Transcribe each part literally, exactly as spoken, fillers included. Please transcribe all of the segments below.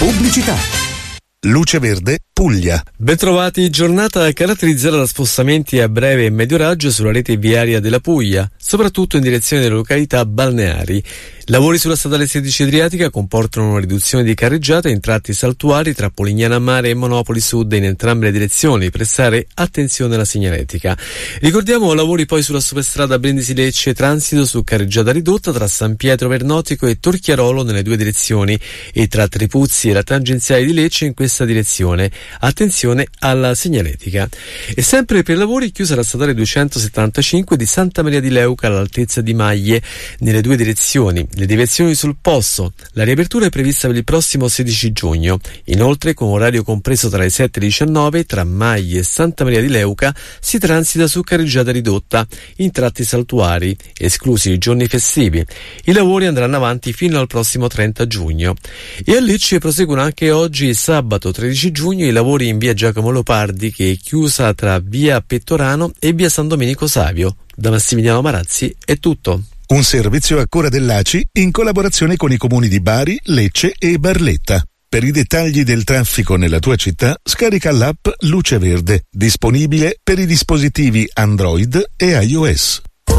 Pubblicità. Luce Verde, Puglia. Bentrovati, giornata caratterizzata da spostamenti a breve e medio raggio sulla rete viaria della Puglia, soprattutto in direzione delle località balneari. Lavori sulla statale sedici Adriatica comportano una riduzione di carreggiata in tratti saltuari tra Polignano a Mare e Monopoli Sud in entrambe le direzioni. Prestare attenzione alla segnaletica. Ricordiamo lavori poi sulla superstrada Brindisi-Lecce, transito su carreggiata ridotta tra San Pietro Vernotico e Torchiarolo nelle due direzioni e tra Trepuzzi e la tangenziale di Lecce in questa direzione. Attenzione alla segnaletica. E sempre per lavori chiusa la statale duecentosettantacinque di Santa Maria di Leuca all'altezza di Maglie nelle due direzioni. Le deviazioni sul posto. La riapertura è prevista per il prossimo sedici giugno. Inoltre, con orario compreso tra le sette e le diciannove, tra Maglie e Santa Maria di Leuca si transita su carreggiata ridotta in tratti saltuari, esclusi i giorni festivi. I lavori andranno avanti fino al prossimo trenta giugno. E a Lecce proseguono anche oggi, sabato tredici giugno, i lavori in via Giacomo Leopardi, che è chiusa tra via Pettorano e via San Domenico Savio. Da Massimiliano Marazzi è tutto. Un servizio a cura dell'A C I in collaborazione con i comuni di Bari, Lecce e Barletta. Per i dettagli del traffico nella tua città, scarica l'app Luce Verde, disponibile per i dispositivi Android e iOS.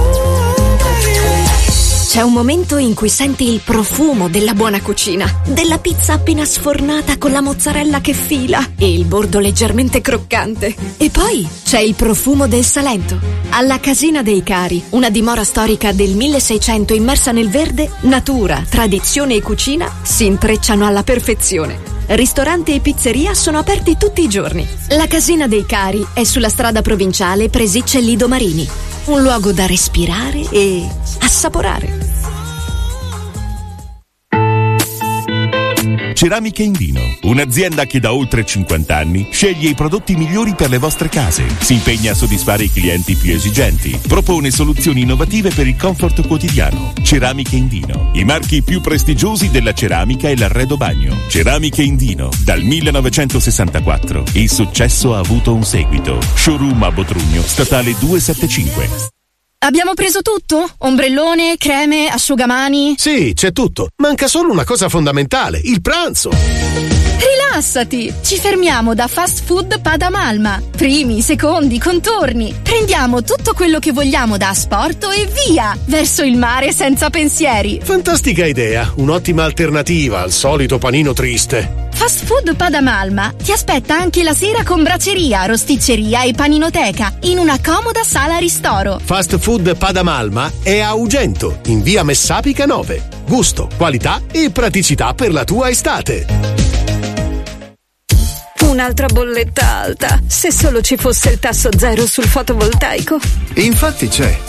C'è un momento in cui senti il profumo della buona cucina, della pizza appena sfornata con la mozzarella che fila e il bordo leggermente croccante. E poi c'è il profumo del Salento. Alla Casina dei Cari, una dimora storica del milleseicento immersa nel verde, natura, tradizione e cucina si intrecciano alla perfezione. Ristorante e pizzeria sono aperti tutti i giorni. La Casina dei Cari è sulla strada provinciale Presicce Lido Marini. Un luogo da respirare e assaporare. Ceramiche Indino, un'azienda che da oltre cinquanta anni sceglie i prodotti migliori per le vostre case, si impegna a soddisfare i clienti più esigenti, propone soluzioni innovative per il comfort quotidiano. Ceramiche Indino, i marchi più prestigiosi della ceramica e l'arredo bagno. Ceramiche Indino, dal millenovecentosessantaquattro, il successo ha avuto un seguito. Showroom a Botrugno, statale duecentosettantacinque. Abbiamo preso tutto? Ombrellone, creme, asciugamani? Sì, c'è tutto. Manca solo una cosa fondamentale, il pranzo. Rilassati! Ci fermiamo da Fast Food Padamalma. Primi, secondi, contorni. Prendiamo tutto quello che vogliamo da asporto e via! Verso il mare senza pensieri. Fantastica idea, un'ottima alternativa al solito panino triste. Fast Food Padamalma ti aspetta anche la sera con bracceria, rosticceria e paninoteca in una comoda sala ristoro. Fast Food Padamalma è a Ugento, in via Messapica nove. Gusto, qualità e praticità per la tua estate. Un'altra bolletta alta. Se solo ci fosse il tasso zero sul fotovoltaico. Infatti c'è.